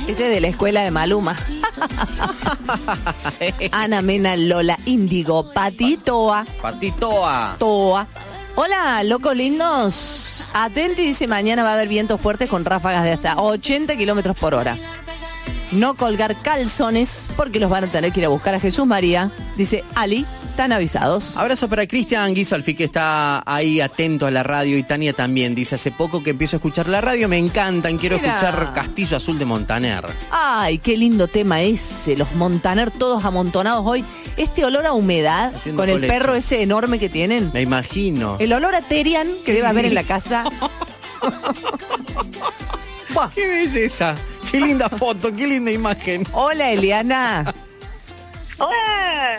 Este es de la escuela de Maluma. Ana Mena, Lola Índigo, Patitoa. Toa. Hola, locos lindos. Atenti, dice, mañana va a haber vientos fuertes con ráfagas de hasta 80 kilómetros por hora. No colgar calzones porque los van a tener que ir a buscar a Jesús María. Dice Ali, están avisados. Abrazo para Cristian Guisolfi, que está ahí atento a la radio, y Tania también. Dice, hace poco que empiezo a escuchar la radio, me encantan, quiero escuchar Castillo Azul de Montaner. Ay, qué lindo tema ese, los Montaner todos amontonados hoy. Este olor a humedad, haciendo con el colecho. perro ese enorme que tienen. Me imagino. El olor a Terian que debe haber en la casa. ¡Qué belleza! ¡Qué linda foto! ¡Qué linda imagen! Hola, Eliana. ¡Hola!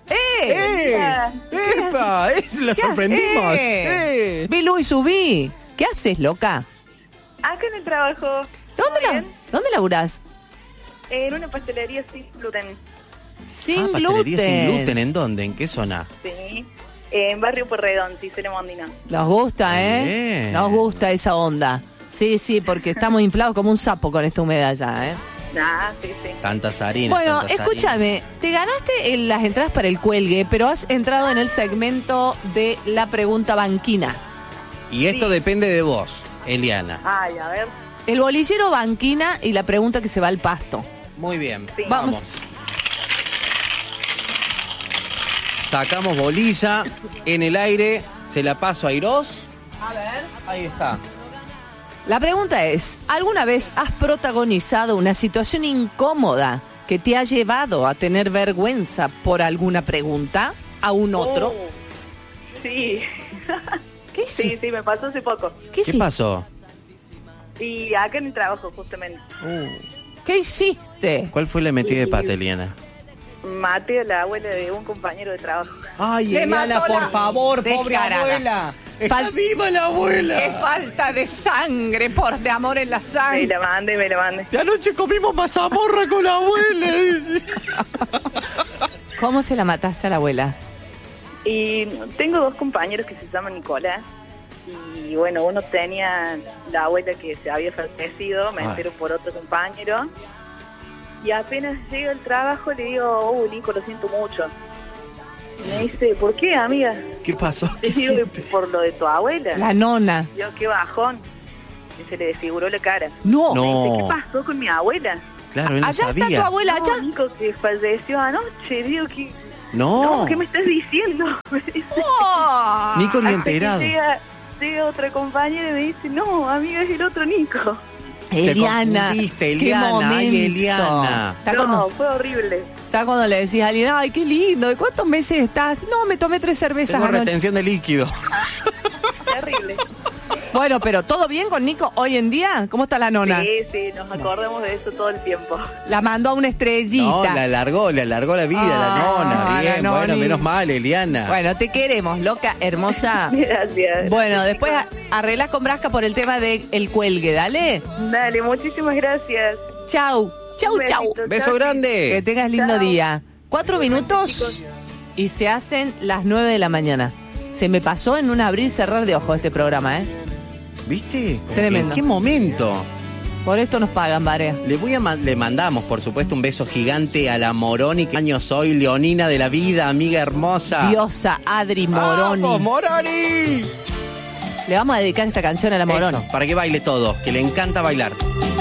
¡Epa! ¡La sorprendimos! Vi, y subí. ¿Qué haces, loca? Acá en el trabajo. ¿Dónde laburás? En una pastelería sin gluten. Sin pastelería gluten. sin gluten, ¿en dónde? ¿En qué zona? Sí. En Barrio Porredón, Ticino Mondino. Nos gusta, ¿eh? Bien. Nos gusta esa onda. Sí, porque estamos inflados como un sapo con esta humedad ya, ¿eh? Sí. Tantas harinas. Bueno, tantas escúchame, te ganaste las entradas para el cuelgue, pero has entrado en el segmento de la pregunta banquina. Y esto depende de vos, Eliana. Ay, a ver. El bolillero banquina y la pregunta que se va al pasto. Muy bien. Sí. Vamos. Sacamos bolilla en el aire, se la paso a Irós. A ver. Ahí está. La pregunta es, ¿alguna vez has protagonizado una situación incómoda que te ha llevado a tener vergüenza por alguna pregunta a un otro? Sí. ¿Qué hiciste? Sí, me pasó hace poco. ¿Qué hiciste? pasó? Y acá en el trabajo, justamente. ¿Qué hiciste? ¿Cuál fue la metida de pata, Eliana? Maté a la abuela de un compañero de trabajo. Ay, Le Eliana, mató por la- favor, pobre Descarada. abuela. Está viva la abuela. ¡Qué falta de sangre, de amor en la Me sangre! la mandé. Si anoche comimos mazamorra con la abuela. ¿Cómo se la mataste a la abuela? Y tengo dos compañeros que se llaman Nicolás. Y bueno, uno tenía la abuela que se había fallecido, me entero por otro compañero. Y apenas llego al trabajo le digo, Nico, lo siento mucho. Y me dice, ¿por qué, amiga? ¿Qué pasó? Le digo, por lo de tu abuela. La nona. Yo, qué bajón. Y se le desfiguró la cara. No. Me dice, ¿qué No. pasó con mi abuela? Claro, él no Allá sabía. está tu abuela, No, allá. Nico, que falleció anoche. Digo, que No. ¿qué me estás diciendo? Me dice. Oh. Nico ni Hasta que enterado. llega otra compañera y me dice, no, amiga, es el otro Nico. Eliana. confundiste, qué Eliana, momento. ay, Eliana. Está No, cuando, fue horrible. está cuando le decís a alguien, ay, qué lindo, ¿de cuántos meses estás? No, me tomé 3 cervezas Tengo anoche. retención de líquido. Terrible. Bueno, pero ¿todo bien con Nico hoy en día? ¿Cómo está la nona? Sí, nos acordamos de eso todo el tiempo. La mandó a una estrellita. No, le alargó la vida, la nona. Bien, la bueno, noni. menos mal, Eliana. Bueno, te queremos, loca, hermosa. Gracias. Bueno, después arreglás con Brasca por el tema del cuelgue, dale. Dale, muchísimas gracias. Chau, chau, Un chau. besito. Beso Chau, grande. Que tengas lindo Chao. día. 4 minutos chicos. y se hacen las 9 de la mañana. Se me pasó en un abrir y cerrar de ojos este programa, ¿eh? ¿Viste? Tremendo. ¿En qué momento? Por esto nos pagan, Varea. Le mandamos, por supuesto, un beso gigante a la Moroni. ¿Qué año soy? Leonina de la vida, amiga hermosa. Diosa Adri Moroni. ¡Vamos, Moroni! Le vamos a dedicar esta canción a la Moroni. Eso, para que baile todo, que le encanta bailar.